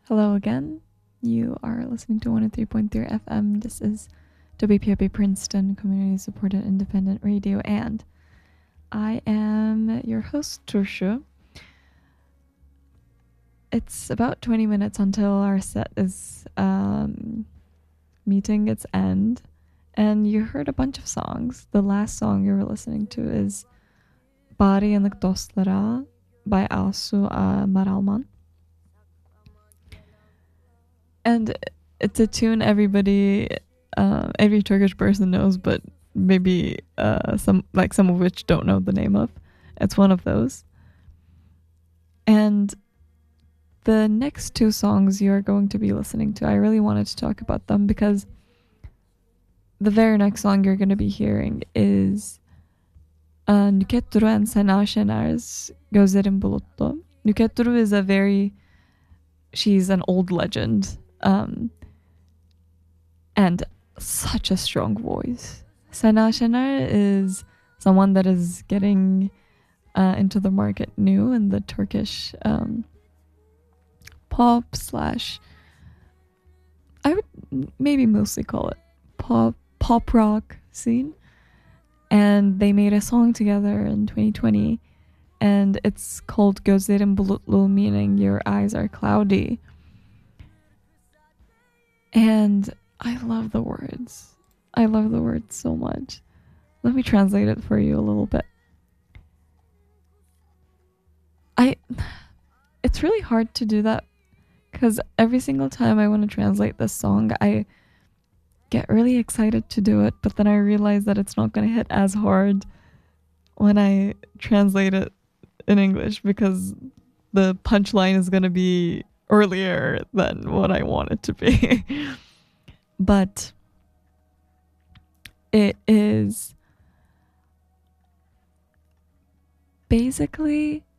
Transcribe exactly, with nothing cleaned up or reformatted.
Hello again. You are listening to one oh three point three F M. This is W P I B Princeton Community Supported Independent Radio, and I am your host, Turshu. It's about twenty minutes until our set is um, meeting its end, and you heard a bunch of songs. The last song you were listening to is Bari Yanık Dostlara by Asu uh, Maralman. And it's a tune everybody, uh, every Turkish person knows, but maybe uh, some like some of which don't know the name of. It's one of those. And the next two songs you're going to be listening to, I really wanted to talk about them because the very next song you're going to be hearing is uh, Nüket Duru and Sena Şener's Gözlerim Bulutlu. Nüket Duru is a very, she's an old legend. Um, and such a strong voice. Sena Şener is someone that is getting uh, into the market new in the Turkish um, pop slash, I would maybe mostly call it pop pop rock scene. And they made a song together in twenty twenty, and it's called Gözlerim Bulutlu, meaning your eyes are cloudy. And I love the words. I love the words so much. Let me translate it for you a little bit. I, it's really hard to do that because every single time I want to translate this song, I get really excited to do it, but then I realize that it's not going to hit as hard when I translate it in English because the punchline is going to be earlier than what I want it to be. But it is basically